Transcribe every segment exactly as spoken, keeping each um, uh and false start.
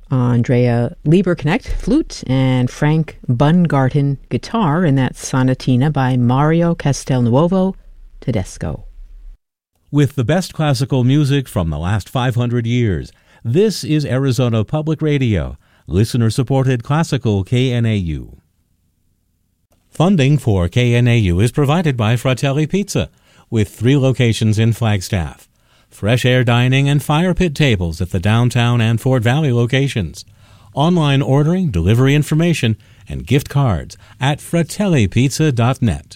Andrea Lieberknecht, flute, and Frank Bungarten, guitar, in that sonatina by Mario Castelnuovo Tedesco. With the best classical music from the last five hundred years, this is Arizona Public Radio, listener-supported classical K N A U. Funding for K N A U is provided by Fratelli Pizza, with three locations in Flagstaff. Fresh air dining and fire pit tables at the downtown and Fort Valley locations. Online ordering, delivery information, and gift cards at fratelli pizza dot net.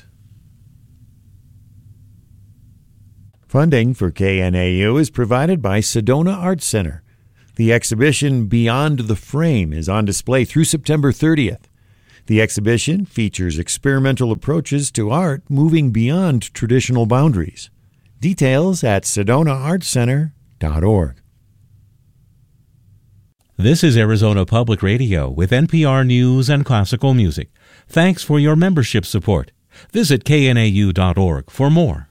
Funding for K N A U is provided by Sedona Arts Center. The exhibition Beyond the Frame is on display through September thirtieth. The exhibition features experimental approaches to art moving beyond traditional boundaries. Details at sedona arts center dot org. This is Arizona Public Radio with N P R News and classical music. Thanks for your membership support. Visit K N A U dot org for more.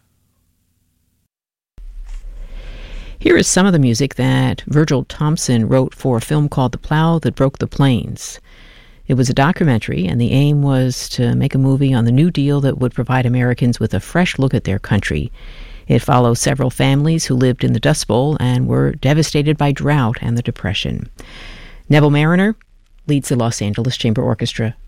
Here is some of the music that Virgil Thompson wrote for a film called The Plow That Broke the Plains. It was a documentary, and the aim was to make a movie on the New Deal that would provide Americans with a fresh look at their country. It follows several families who lived in the Dust Bowl and were devastated by drought and the Depression. Neville Mariner leads the Los Angeles Chamber Orchestra